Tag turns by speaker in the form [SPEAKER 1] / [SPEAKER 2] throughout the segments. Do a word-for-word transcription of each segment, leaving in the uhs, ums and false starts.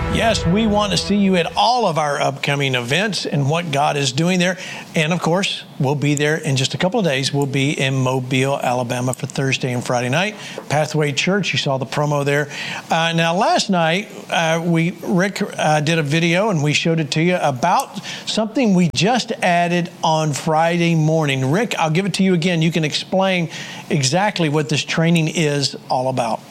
[SPEAKER 1] Yes, we want to see you at all of our upcoming events and what God is doing there. And, of course, we'll be there in just a couple of days. We'll be in Mobile, Alabama for Thursday and Friday night. Pathway Church, you saw the promo there. Uh, now, last night, uh, we Rick uh, did a video, and we showed it to you about something we just added on Friday morning. Rick, I'll give it to you again. You can explain exactly what this training is all about.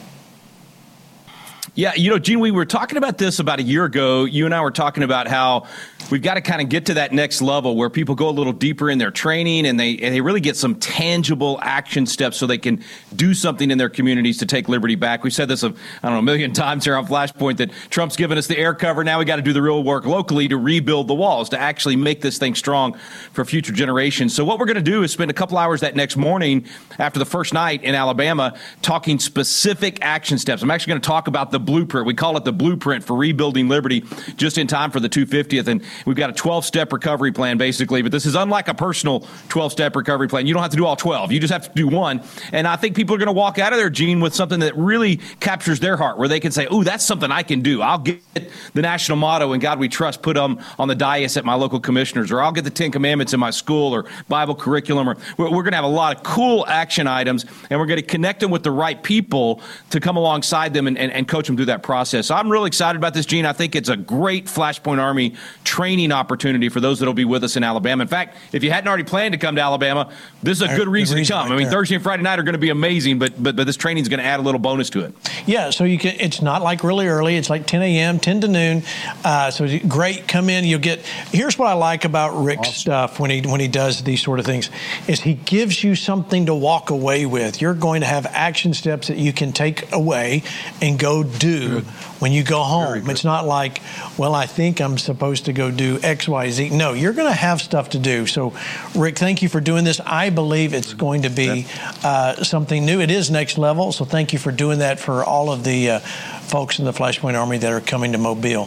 [SPEAKER 2] Yeah, you know, Gene, we were talking about this about a year ago. You and I were talking about how we've got to kind of get to that next level where people go a little deeper in their training and they and they really get some tangible action steps so they can do something in their communities to take liberty back. We've said this, a, I don't know, a million times here on Flashpoint that Trump's given us the air cover. Now we got to do the real work locally to rebuild the walls, to actually make this thing strong for future generations. So what we're going to do is spend a couple hours that next morning after the first night in Alabama talking specific action steps. I'm actually going to talk about the blueprint. We call it the blueprint for rebuilding liberty just in time for the two hundred fiftieth. And we've got a twelve-step recovery plan, basically. But this is unlike a personal twelve-step recovery plan. You don't have to do all twelve. You just have to do one. And I think people are going to walk out of there, Gene, with something that really captures their heart, where they can say, oh, that's something I can do. I'll get the national motto, "In God We Trust," put um, on the dais at my local commissioners, or I'll get the Ten Commandments in my school or Bible curriculum. Or we're, we're going to have a lot of cool action items, and we're going to connect them with the right people to come alongside them and, and, and coach them through that process. So I'm really excited about this, Gene. I think it's a great Flashpoint Army training opportunity for those that will be with us in Alabama. In fact, if you hadn't already planned to come to Alabama, this is a good reason, reason to come. Right I mean, there. Thursday and Friday night are going to be amazing, but but but this training is going to add a little bonus to it.
[SPEAKER 1] Yeah, so you can. It's not like really early. It's like ten a.m., ten to noon. Uh, so it's great. Come in. You'll get. Here's what I like about Rick's awesome. stuff when he when he does these sort of things is he gives you something to walk away with. You're going to have action steps that you can take away and go do. Good. When you go home. It's not like, well, I think I'm supposed to go do X, Y, Z. No, you're going to have stuff to do. So, Rick, thank you for doing this. I believe it's going to be uh, something new. It is next level. So thank you for doing that for all of the uh, folks in the Flashpoint Army that are coming to Mobile.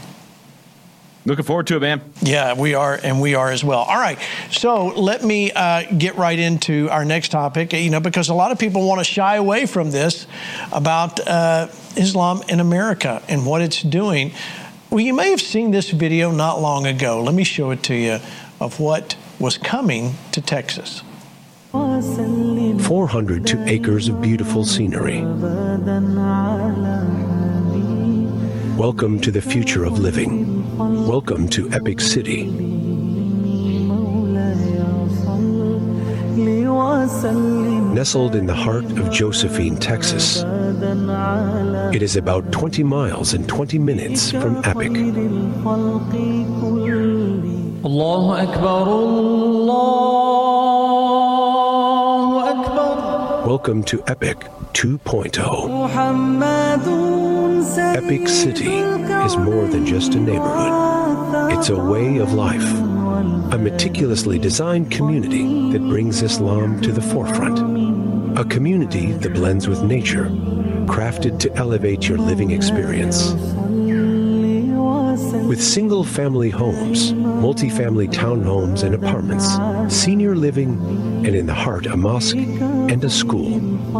[SPEAKER 2] Looking forward to it, man.
[SPEAKER 1] Yeah, we are, and we are as well. All right, so let me uh, get right into our next topic, you know, because a lot of people want to shy away from this about uh, Islam in America and what it's doing. Well, you may have seen this video not long ago. Let me show it to you of what was coming to Texas.
[SPEAKER 3] four hundred two acres of beautiful scenery. Welcome to the future of living. Welcome to Epic City. Nestled in the heart of Josephine, Texas, it is about twenty miles and twenty minutes from Epic.
[SPEAKER 4] Allahu Akbar, Allahu Akbar.
[SPEAKER 3] Welcome to Epic two point oh. Epic City is more than just a neighborhood. It's a way of life, a meticulously designed community that brings Islam to the forefront, a community that blends with nature, crafted to elevate your living experience. With single-family homes, multi-family townhomes and apartments, senior living, and in the heart a mosque and a school.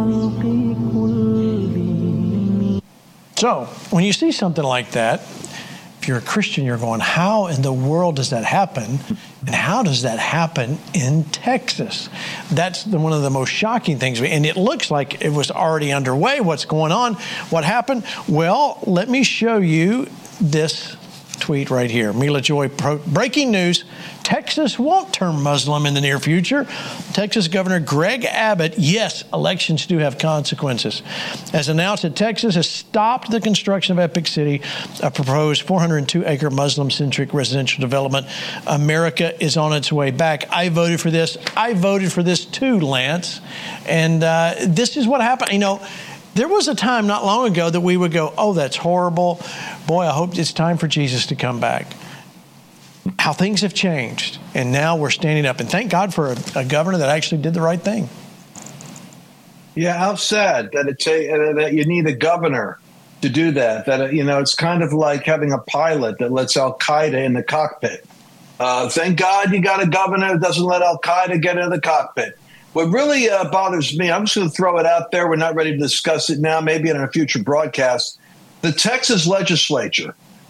[SPEAKER 1] So, when you see something like that, if you're a Christian, you're going, how in the world does that happen? And how does that happen in Texas? That's the, one of the most shocking things. And it looks like it was already underway. What's going on? What happened? Well, let me show you this tweet right here. Mila Joy, pro- breaking news. Texas won't turn Muslim in the near future. Texas Governor Greg Abbott, yes, elections do have consequences, has announced that Texas has stopped the construction of Epic City, a proposed four hundred two acre Muslim-centric residential development. America is on its way back. I voted for this. I voted for this too, Lance. And uh, this is what happened. You know, there was a time not long ago that we would go, oh, that's horrible. Boy, I hope it's time for Jesus to come back. How things have changed, and now we're standing up. And thank God for a, a governor that actually did the right thing.
[SPEAKER 5] Yeah, how sad that it ta- that you need a governor to do that. That you know, it's kind of like having a pilot that lets Al Qaeda in the cockpit. Uh, thank God you got a governor that doesn't let Al Qaeda get into the cockpit. What really uh, bothers me, I'm just going to throw it out there. We're not ready to discuss it now. Maybe in a future broadcast. The Texas legislature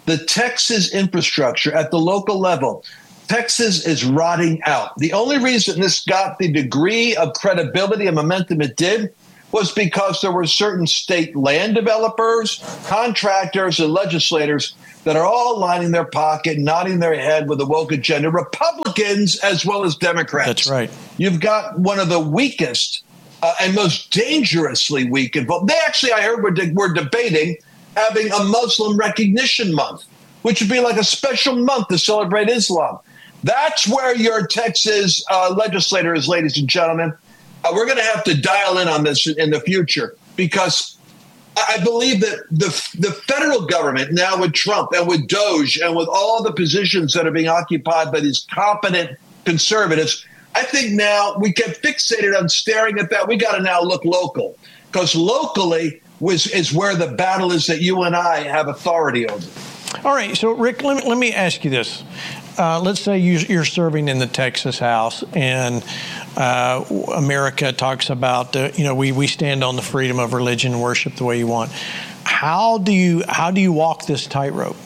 [SPEAKER 5] the Texas infrastructure at the local level, Texas is rotting out. The only reason this got the degree of credibility and momentum it did was because there were certain state land developers, contractors, and legislators that are all lining their pocket, nodding their head with a woke agenda, Republicans as well as Democrats.
[SPEAKER 1] That's right.
[SPEAKER 5] You've got one of the weakest uh, and most dangerously weak involved. They actually, I heard, we're, de- we're debating having a Muslim Recognition Month, which would be like a special month to celebrate Islam. That's where your Texas uh, legislators, ladies and gentlemen, uh, we're going to have to dial in on this in the future, because I believe that the the federal government now with Trump and with Doge and with all the positions that are being occupied by these competent conservatives, I think now we get fixated on staring at that. We got to now look local, because locally was, is where the battle is that you and I have authority over.
[SPEAKER 1] All right. So, Rick, let me, let me ask you this. Uh, let's say you, you're serving in the Texas House, and uh, America talks about, uh, you know, we, we stand on the freedom of religion and worship the way you want. How do you how do you walk this tightrope?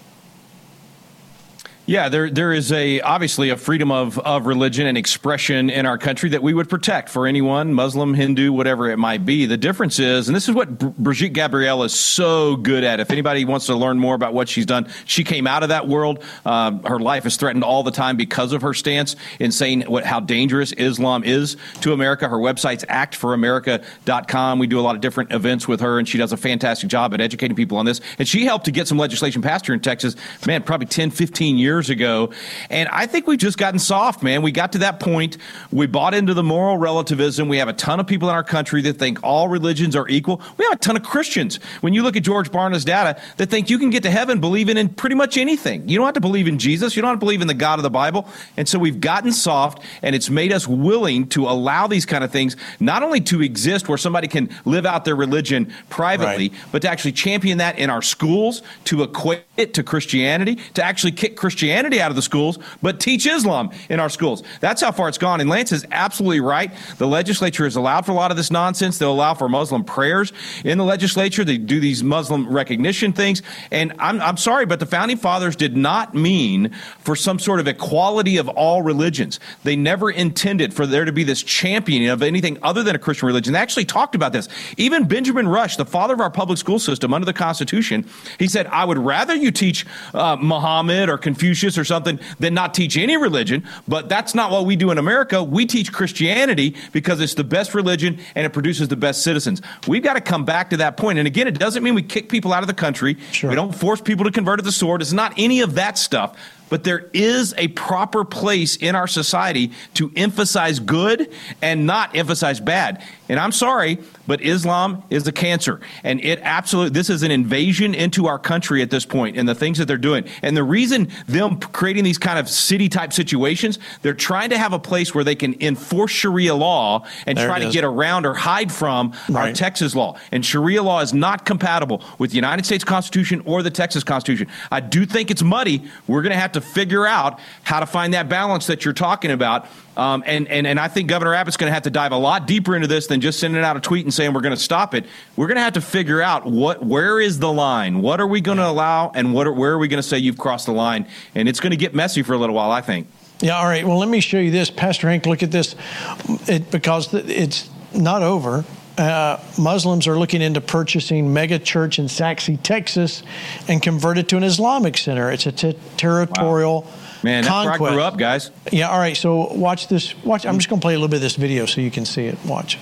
[SPEAKER 2] Yeah, there there is a obviously a freedom of, of religion and expression in our country that we would protect for anyone, Muslim, Hindu, whatever it might be. The difference is, and this is what Brigitte Gabriel is so good at. If anybody wants to learn more about what she's done, she came out of that world. Uh, her life is threatened all the time because of her stance in saying what how dangerous Islam is to America. Her website's act for america dot com. We do a lot of different events with her, and she does a fantastic job at educating people on this. And she helped to get some legislation passed here in Texas, man, probably ten, fifteen years ago. And I think we've just gotten soft, man. We got to that point. We bought into the moral relativism. We have a ton of people in our country that think all religions are equal. We have a ton of Christians, when you look at George Barna's data, that think you can get to heaven believing in pretty much anything. You don't have to believe in Jesus. You don't have to believe in the God of the Bible. And so we've gotten soft, and it's made us willing to allow these kind of things, not only to exist where somebody can live out their religion privately, right, but to actually champion that in our schools, to equate it to Christianity, to actually kick Christianity out of the schools, but teach Islam in our schools. That's how far it's gone. And Lance is absolutely right. The legislature has allowed for a lot of this nonsense. They'll allow for Muslim prayers in the legislature. They do these Muslim recognition things. And I'm, I'm sorry, but the founding fathers did not mean for some sort of equality of all religions. They never intended for there to be this championing of anything other than a Christian religion. They actually talked about this. Even Benjamin Rush, the father of our public school system under the Constitution, he said, I would rather you teach uh, Muhammad or Confucius or something than not teach any religion. But that's not what we do in America. We teach Christianity because it's the best religion and it produces the best citizens. We've got to come back to that point. And again, it doesn't mean we kick people out of the country. Sure. We don't force people to convert to the sword. It's not any of that stuff. But there is a proper place in our society to emphasize good and not emphasize bad. And I'm sorry, but Islam is a cancer. And it absolutely, this is an invasion into our country at this point and the things that they're doing. And the reason them creating these kind of city type situations, they're trying to have a place where they can enforce Sharia law and there try to get around or hide from right. our Texas law. And Sharia law is not compatible with the United States Constitution or the Texas Constitution. I do think it's muddy. We're going to have to figure out how to find that balance that you're talking about. Um, and, and, and I think Governor Abbott's going to have to dive a lot deeper into this than just sending out a tweet and saying we're going to stop it. We're going to have to figure out what where is the line? What are we going to allow? And what are, where are we going to say you've crossed the line? And it's going to get messy for a little while, I think. Yeah, all right. Well, let me show you this. Pastor Hank, look at this. It, because it's not over. Uh, Muslims are looking into purchasing mega church in Saxe, Texas, and convert it to an Islamic center. It's a t- territorial wow. Man, that's conquest. Where I grew up, guys. Yeah, all right. So watch this. Watch. I'm just going to play a little bit of this video so you can see it. Watch.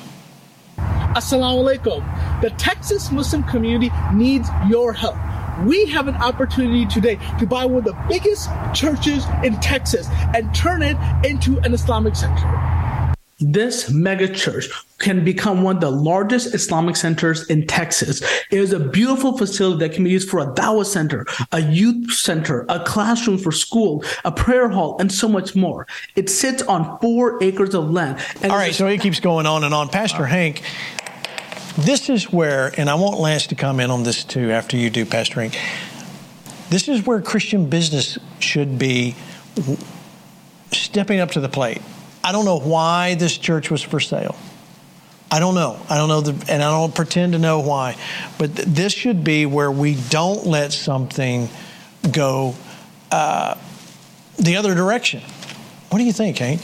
[SPEAKER 6] Assalamu alaikum. The Texas Muslim community needs your help. We have an opportunity today to buy one of the biggest churches in Texas and turn it into an Islamic center. This mega church can become one of the largest Islamic centers in Texas. It is a beautiful facility that can be used for a dawah center, a youth center, a classroom for school, a prayer hall, and so much more. It sits on four acres of land. And all right, so it keeps going on and on. Pastor Hank, this is where, and I want Lance to comment on this too after you do, Pastor Hank. This is where Christian business should be stepping up to the plate. I don't know why this church was for sale. I don't know. I don't know, the, and I don't pretend to know why. But th- this should be where we don't let something
[SPEAKER 1] go uh, the other direction. What do you think, Hank?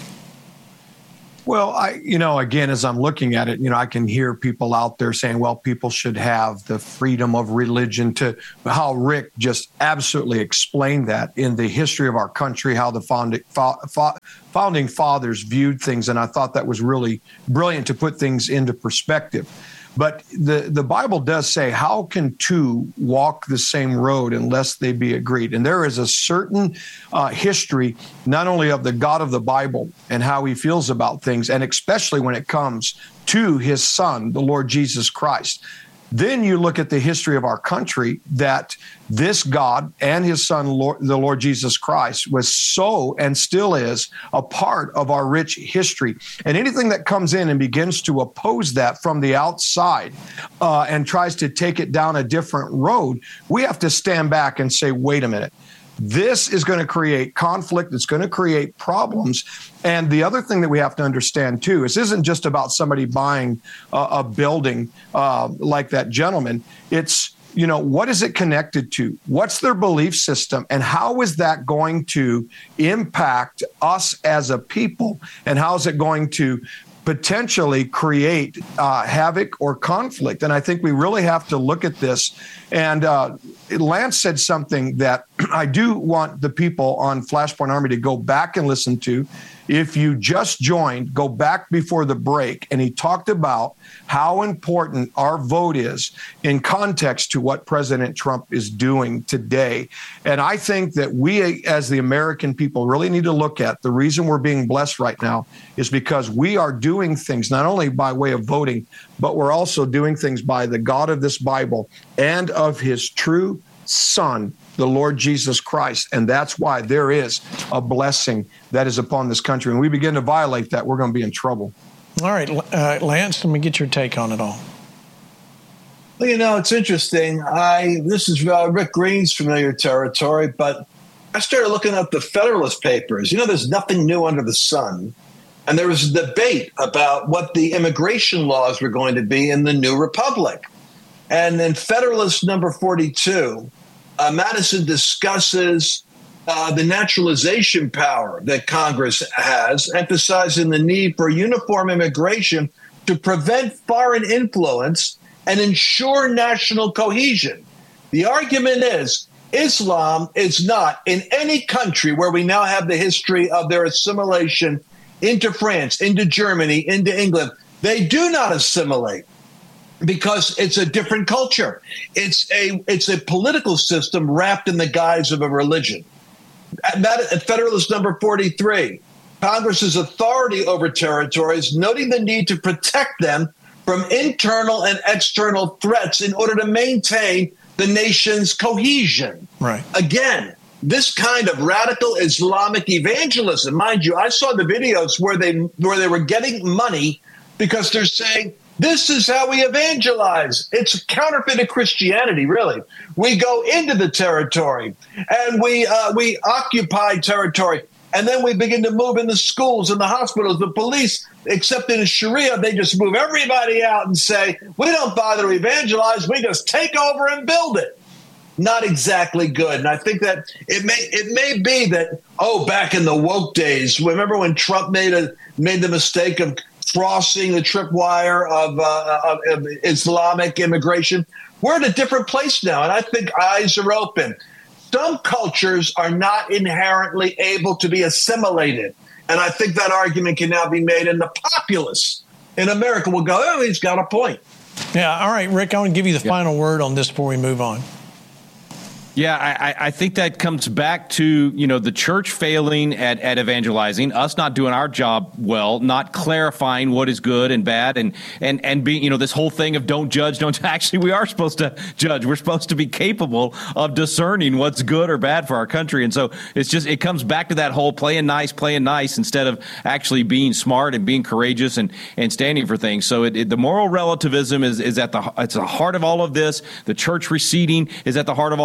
[SPEAKER 7] Well, I, you know, again, as I'm looking at it, you know, I can hear people out there saying, well, people should have the freedom of religion, to how Rick just absolutely explained that in the history of our country, how the founding, founding fathers viewed things. And I thought that was really brilliant to put things into perspective. But the, the Bible does say, how can two walk the same road unless they be agreed? And there is a certain uh, history, not only of the God of the Bible and how he feels about things, and especially when it comes to his son, the Lord Jesus Christ. Then you look at the history of our country, that this God and his son, Lord, the Lord Jesus Christ, was so and still is a part of our rich history. And anything that comes in and begins to oppose that from the outside uh, and tries to take it down a different road, we have to stand back and say, wait a minute. This is going to create conflict. It's going to create problems. And the other thing that we have to understand, too, is this isn't just about somebody buying a, a building uh, like that gentleman. It's, you know, what is it connected to? What's their belief system? And how is that going to impact us as a people? And how is it going to potentially create uh, havoc or conflict? And I think we really have to look at this. And uh, Lance said something that I do want the people on Flashpoint Army to go back and listen to. If you just joined, go back before the break, and he talked about how important our vote is in context to what President Trump is doing today. And I think that we, as the American people, really need to look at the reason we're being blessed right now is because we are doing things not only by way of voting, but we're also doing things by the God of this Bible and of his true Son, the Lord Jesus Christ. And that's why there is a blessing that is upon this country. And we begin to violate that, we're going to be in trouble.
[SPEAKER 1] All right, uh, Lance, let me get your take on it all.
[SPEAKER 5] Well, you know, it's interesting. I This is uh, Rick Green's familiar territory, but I started looking up the Federalist Papers. You know, there's nothing new under the sun. And there was a debate about what the immigration laws were going to be in the new republic. And in Federalist number forty-two, uh, Madison discusses uh, the naturalization power that Congress has, emphasizing the need for uniform immigration to prevent foreign influence and ensure national cohesion. The argument is Islam is not in any country where we now have the history of their assimilation into France, into Germany, into England. They do not assimilate because it's a different culture. It's a it's a political system wrapped in the guise of a religion. At, at Federalist number forty-three, Congress's authority over territories, noting the need to protect them from internal and external threats in order to maintain the nation's cohesion.
[SPEAKER 1] Right.
[SPEAKER 5] Again, this kind of radical Islamic evangelism, mind you, I saw the videos where they where they were getting money because they're saying, this is how we evangelize. It's counterfeit to Christianity, really. We go into the territory and we uh, we occupy territory. And then we begin to move in the schools and the hospitals, the police, except in Sharia, they just move everybody out and say, we don't bother to evangelize. We just take over and build it. Not exactly good. And I think that it may it may be that, oh, back in the woke days, remember when Trump made a made the mistake of crossing the tripwire of, uh, of, of Islamic immigration? We're in a different place now, and I think eyes are open. Some cultures are not inherently able to be assimilated, and I think that argument can now be made, and the populace in America will go, oh, he's got a point.
[SPEAKER 1] Yeah, all right, Rick, I want to give you the
[SPEAKER 2] yeah.
[SPEAKER 1] final word on this before we move on.
[SPEAKER 2] Yeah, I, I think that comes back to, you know, the church failing at, at evangelizing, us not doing our job well, not clarifying what is good and bad, and and and being, you know, this whole thing of don't judge, don't actually, we are supposed to judge. We're supposed to be capable of discerning what's good or bad for our country. And so it's just, it comes back to that whole playing nice, playing nice instead of actually being smart and being courageous and, and standing for things. So it, it, the moral relativism is, is at the, it's the heart of all of this. The church receding is at the heart of all this.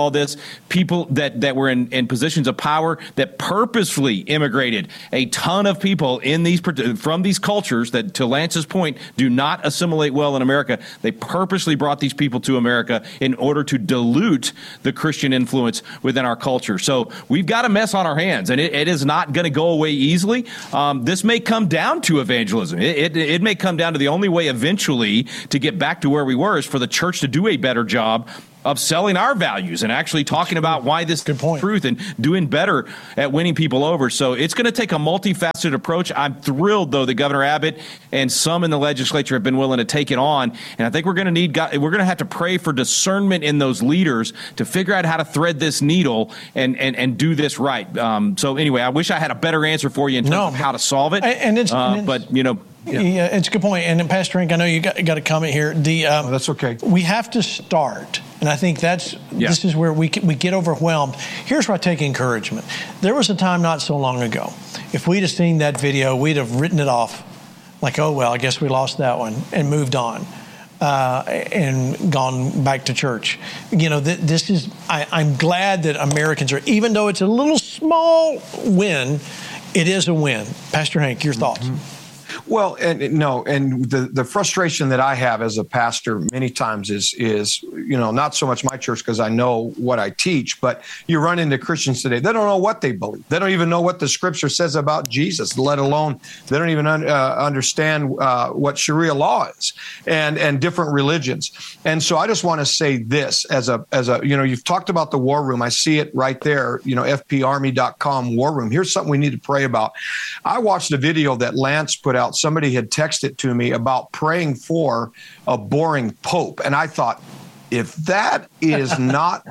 [SPEAKER 2] people that, that were in, in positions of power that purposefully immigrated a ton of people in these from these cultures that, to Lance's point, do not assimilate well in America. They purposely brought these people to America in order to dilute the Christian influence within our culture. So we've got a mess on our hands, and it, it is not going to go away easily. Um, this may come down to evangelism. It, it, it may come down to the only way eventually to get back to where we were is for the church to do a better job of selling our values and actually talking about why this is the truth and doing better at winning people over. So it's going to take a multifaceted approach. I'm thrilled, though, that Governor Abbott and some in the legislature have been willing to take it on. And I think we're going to need, we're going to have to pray for discernment in those leaders to figure out how to thread this needle and, and, and do this right. Um, so anyway, I wish I had a better answer for you in terms no, of how to solve it.
[SPEAKER 1] And it's,
[SPEAKER 2] uh,
[SPEAKER 1] and it's
[SPEAKER 2] but, you know.
[SPEAKER 1] Yeah. yeah, it's a good point. And then, Pastor Rink, I know you got, got a comment here. The um,
[SPEAKER 7] oh, that's okay.
[SPEAKER 1] We have to start, and I think that's yeah. this is where we we get overwhelmed. Here's where I take encouragement. There was a time not so long ago. If we'd have seen that video, we'd have written it off, like, oh well, I guess we lost that one, and moved on, uh, and gone back to church. You know, th- this is. I, I'm glad that Americans are, even though it's a little small win, it is a win. Pastor Hank, your thoughts?
[SPEAKER 7] Mm-hmm. Well, and no, and the, the frustration that I have as a pastor many times is, is you know, not so much my church because I know what I teach, but you run into Christians today. They don't know what they believe. They don't even know what the scripture says about Jesus, let alone they don't even un, uh, understand uh, what Sharia law is and, and different religions. And so I just want to say this as a, as a, you know, you've talked about the war room. I see it right there, you know, F P army dot com war room. Here's something we need to pray about. I watched a video that Lance put out. Somebody had texted to me about praying for a boring pope. And I thought, if that is not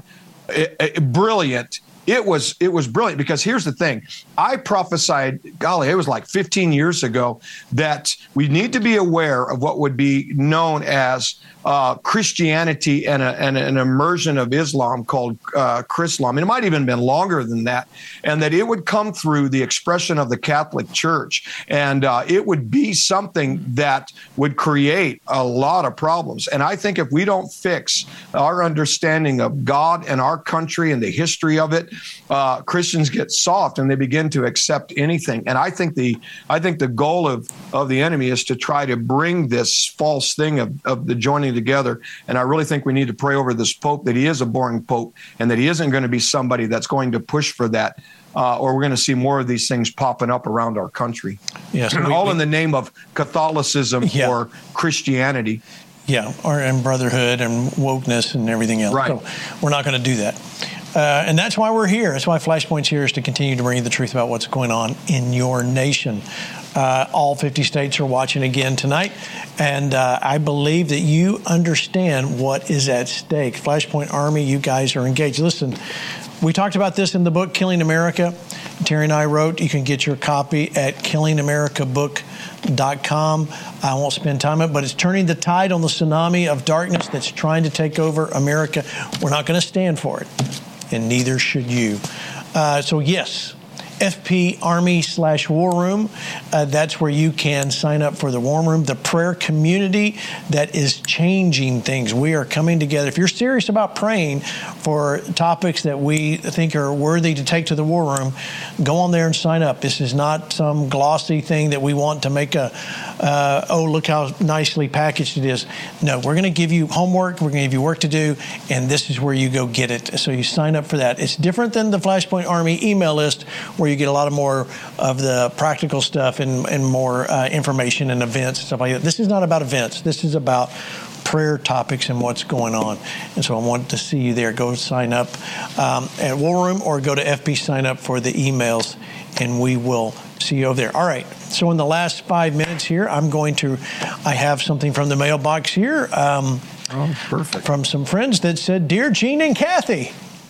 [SPEAKER 7] brilliant, it was it was brilliant, because here's the thing. I prophesied, golly, it was like fifteen years ago, that we need to be aware of what would be known as uh, Christianity and, a, and an immersion of Islam called uh, Chrislam. And it might even have been longer than that. And that it would come through the expression of the Catholic Church. And uh, it would be something that would create a lot of problems. And I think if we don't fix our understanding of God and our country and the history of it, uh, Christians get soft and they begin to accept anything. And I think the I think the goal of, of the enemy is to try to bring this false thing of, of the joining together. And I really think we need to pray over this Pope, that he is a boring Pope and that he isn't going to be somebody that's going to push for that. Uh, or we're going to see more of these things popping up around our country. Yes, we, all we, in the name of Catholicism yeah. or Christianity.
[SPEAKER 1] Yeah, or and brotherhood and wokeness and everything else.
[SPEAKER 7] Right.
[SPEAKER 1] So we're not going to do that. Uh, and that's why we're here. That's why Flashpoint's here, is to continue to bring you the truth about what's going on in your nation. Uh, all fifty states are watching again tonight, and uh, I believe that you understand what is at stake. Flashpoint Army, you guys are engaged. Listen, we talked about this in the book, Killing America. Terry and I wrote. You can get your copy at killing america book dot com. I won't spend time on it, but it's turning the tide on the tsunami of darkness that's trying to take over America. We're not going to stand for it, and neither should you. Uh, so, yes, F P Army slash War Room. Uh, that's where you can sign up for the War Room, the prayer community that is changing things. We are coming together. If you're serious about praying for topics that we think are worthy to take to the War Room, go on there and sign up. This is not some glossy thing that we want to make a, uh, oh, look how nicely packaged it is. No, we're going to give you homework. We're going to give you work to do, and this is where you go get it. So you sign up for that. It's different than the Flashpoint Army email list, where you get a lot of more of the practical stuff and, and more uh, information and events and stuff like that. This is not about events. This is about prayer topics and what's going on. And so I want to see you there. Go sign up um, at War Room, or go to F B sign up for the emails, and we will see you over there. All right. So in the last five minutes here, I'm going to, I have something from the mailbox here. Um,
[SPEAKER 7] oh, perfect.
[SPEAKER 1] From some friends that said, "Dear Gene and Kathy,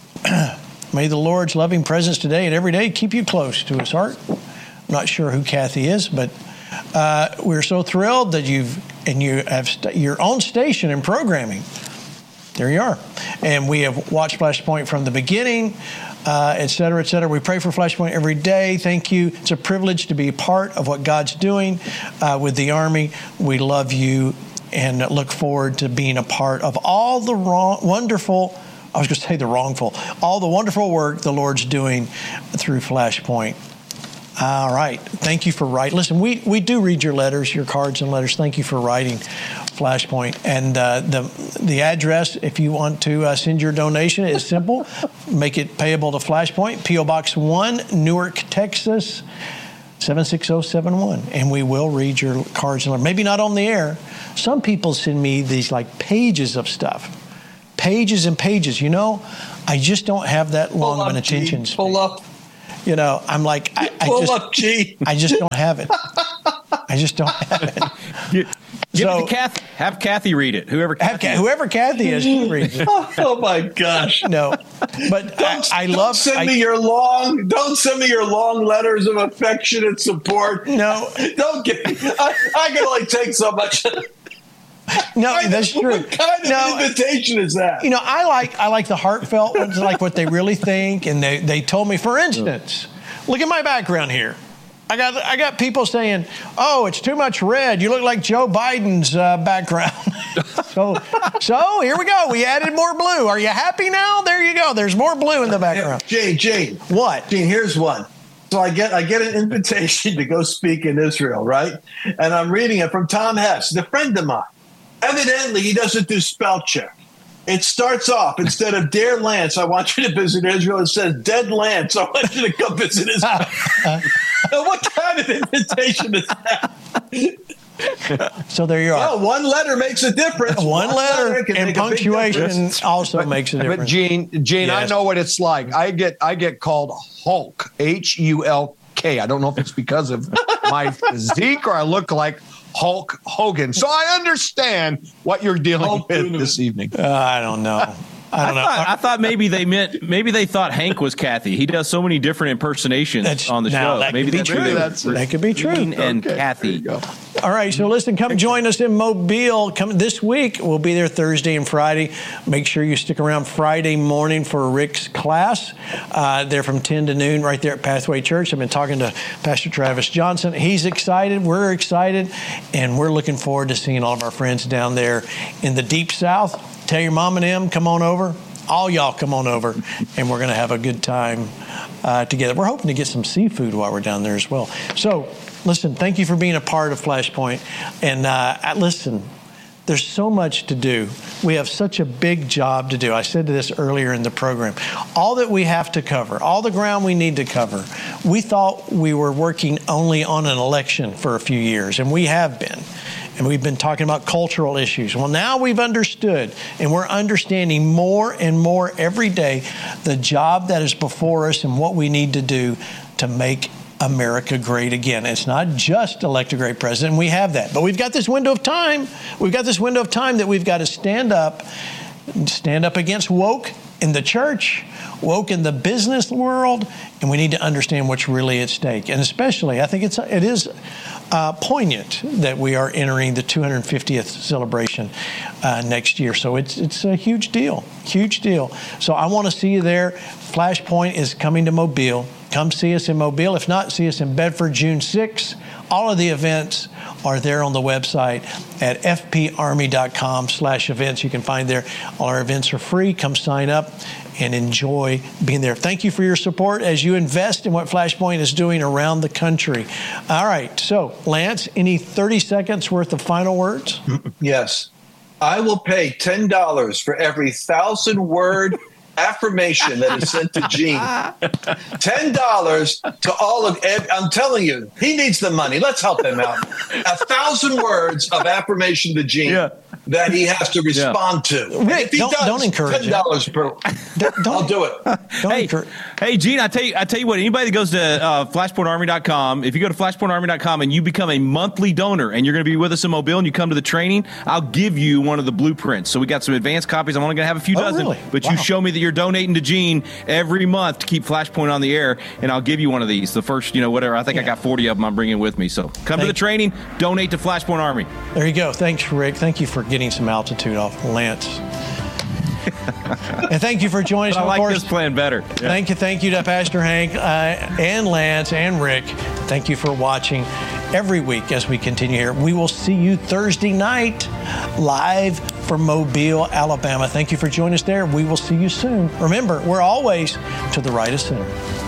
[SPEAKER 1] may the Lord's loving presence today and every day keep you close to his heart." I'm not sure who Kathy is, but uh, we're so thrilled that you've, and you have st- your own station and programming. There you are. And we have watched Flashpoint from the beginning, uh, et cetera, et cetera. We pray for Flashpoint every day. Thank you. It's a privilege to be a part of what God's doing uh, with the Army. We love you and look forward to being a part of all the wrong, wonderful I was going to say the wrongful, all the wonderful work the Lord's doing through Flashpoint. All right. Thank you for writing. Listen, we, we do read your letters, your cards and letters. Thank you for writing Flashpoint. And uh, the the address, if you want to uh, send your donation, is simple. Make it payable to Flashpoint, P O Box one, Newark, Texas, seven six zero seven one. And we will read your cards and letters. Maybe not on the air. Some people send me these like pages of stuff. Pages and pages. You know, I just don't have that long of an attention span.
[SPEAKER 5] Pull up.
[SPEAKER 1] You know, I'm like, I, I
[SPEAKER 5] Pull
[SPEAKER 1] just,
[SPEAKER 5] up, G.
[SPEAKER 1] I just don't have it. I just don't have it.
[SPEAKER 2] Give
[SPEAKER 1] So-
[SPEAKER 2] it to Kathy. Have Kathy read it. Whoever
[SPEAKER 1] Have,
[SPEAKER 2] Kathy is.
[SPEAKER 1] whoever Kathy is, she reads it.
[SPEAKER 5] Oh my gosh!
[SPEAKER 1] No, but I, I
[SPEAKER 5] Don't
[SPEAKER 1] love.
[SPEAKER 5] send
[SPEAKER 1] I,
[SPEAKER 5] me your long. Don't send me your long letters of affectionate support.
[SPEAKER 1] No.
[SPEAKER 5] Don't get. I, I can only take so much.
[SPEAKER 1] no, that's true.
[SPEAKER 5] What kind of
[SPEAKER 1] No,
[SPEAKER 5] invitation is that?
[SPEAKER 1] you know, I like I like the heartfelt ones, like what they really think, and they they told me. For instance, look at my background here. I got I got people saying, "Oh, it's too much red. You look like Joe Biden's uh, background." so, so here we go. We added more blue. Are you happy now? There you go. There's more blue in the background.
[SPEAKER 5] Gene, Gene,
[SPEAKER 1] What?
[SPEAKER 5] Gene, here's one. So I get I get an invitation to go speak in Israel, right? And I'm reading it from Tom Hess, a friend of mine. Evidently, he doesn't do spell check. It starts off, instead of Dear Lance, I want you to visit Israel, it says Dead Lance, I want you to come visit Israel. What kind of invitation is that?
[SPEAKER 1] So there you are.
[SPEAKER 5] Well, one letter makes a difference.
[SPEAKER 1] One letter
[SPEAKER 5] can
[SPEAKER 1] and
[SPEAKER 5] make a big
[SPEAKER 1] punctuation
[SPEAKER 5] difference.
[SPEAKER 1] also makes a difference.
[SPEAKER 7] But Gene, Gene, I
[SPEAKER 1] Yes.
[SPEAKER 7] know what it's like. I get I get called Hulk, H U L K. I don't know if it's because of my physique or I look like Hulk Hogan. So I understand what you're dealing
[SPEAKER 5] Hulk
[SPEAKER 7] with
[SPEAKER 5] Hogan.
[SPEAKER 7] this evening.
[SPEAKER 1] Uh, I don't know. I
[SPEAKER 2] I
[SPEAKER 1] don't know.
[SPEAKER 2] thought, I thought maybe they meant maybe they thought Hank was Kathy. He does so many different impersonations
[SPEAKER 1] That's-
[SPEAKER 2] on the
[SPEAKER 1] now,
[SPEAKER 2] show.
[SPEAKER 1] that
[SPEAKER 2] Maybe
[SPEAKER 1] could be
[SPEAKER 2] that's
[SPEAKER 1] true.
[SPEAKER 2] who they
[SPEAKER 7] That's-
[SPEAKER 2] were-
[SPEAKER 1] that could be true.
[SPEAKER 2] Gene and
[SPEAKER 7] Okay,
[SPEAKER 2] Kathy.
[SPEAKER 7] there you go.
[SPEAKER 1] All right, so listen, come join us in Mobile. Come this week. We'll be there Thursday and Friday. Make sure you stick around Friday morning for Rick's class. Uh, they're from ten to noon right there at Pathway Church. I've been talking to Pastor Travis Johnson. He's excited. We're excited. And we're looking forward to seeing all of our friends down there in the Deep South. Tell your mom and them, come on over. All y'all come on over, and we're going to have a good time uh, together. We're hoping to get some seafood while we're down there as well. So, listen, thank you for being a part of Flashpoint. And uh, listen, there's so much to do. We have such a big job to do. I said this earlier in the program. All that we have to cover, all the ground we need to cover, we thought we were working only on an election for a few years, and we have been. And we've been talking about cultural issues. Well, now we've understood, and we're understanding more and more every day the job that is before us and what we need to do to make America great again. It's not just elect a great president. We have that. But we've got this window of time. We've got this window of time that we've got to stand up, stand up against woke in the church, woke in the business world, and we need to understand what's really at stake. And especially, I think it's it is uh, poignant that we are entering the two hundred fiftieth celebration uh, next year. So it's it's a huge deal, huge deal. So I want to see you there. Flashpoint is coming to Mobile. Come see us in Mobile. If not, see us in Bedford, June sixth. All of the events are there on the website at fparmy.com slash events. You can find there. All our events are free. Come sign up and enjoy being there. Thank you for your support as you invest in what Flashpoint is doing around the country. All right. So, Lance, any thirty seconds worth of final words?
[SPEAKER 5] Yes. I will pay ten dollars for every thousand word affirmation that is sent to Gene. ten dollars to all of Ed. I'm telling you, he needs the money. Let's help him out. A thousand words of affirmation to Gene
[SPEAKER 2] Yeah.
[SPEAKER 5] that he has to respond to. And
[SPEAKER 1] Rick,
[SPEAKER 5] if he
[SPEAKER 1] don't-
[SPEAKER 5] does,
[SPEAKER 1] don't encourage
[SPEAKER 5] ten dollars per.
[SPEAKER 1] Don't-
[SPEAKER 5] I'll do it.
[SPEAKER 1] Don't
[SPEAKER 2] Hey,
[SPEAKER 1] encourage-
[SPEAKER 2] hey, Gene, I tell you, I tell you what. Anybody that goes to uh, flashpoint army dot com, if you go to flashpoint army dot com and you become a monthly donor, and you're going to be with us in Mobile, and you come to the training, I'll give you one of the blueprints. So we got some advanced copies. I'm only going to have a few
[SPEAKER 1] Oh,
[SPEAKER 2] dozen,
[SPEAKER 1] really?
[SPEAKER 2] but
[SPEAKER 1] Wow.
[SPEAKER 2] you show me that you're donating to Gene every month to keep Flashpoint on the air, and I'll give you one of these. The first, you know, whatever. I think I
[SPEAKER 1] Yeah.
[SPEAKER 2] got forty of them. I'm bringing with me. So come to the
[SPEAKER 1] Thank-
[SPEAKER 2] training, donate to Flashpoint Army.
[SPEAKER 1] There you go. Thanks, Rick. Thank you for getting some altitude off Lance. And thank you for joining us.
[SPEAKER 2] I
[SPEAKER 1] Of
[SPEAKER 2] like
[SPEAKER 1] course,
[SPEAKER 2] this plan better. Yeah.
[SPEAKER 1] Thank you, thank you to Pastor Hank uh, and Lance and Rick. Thank you for watching. every week as we continue here. We will see you Thursday night live from Mobile, Alabama. Thank you for joining us there. We will see you soon. Remember, we're always to the right of center.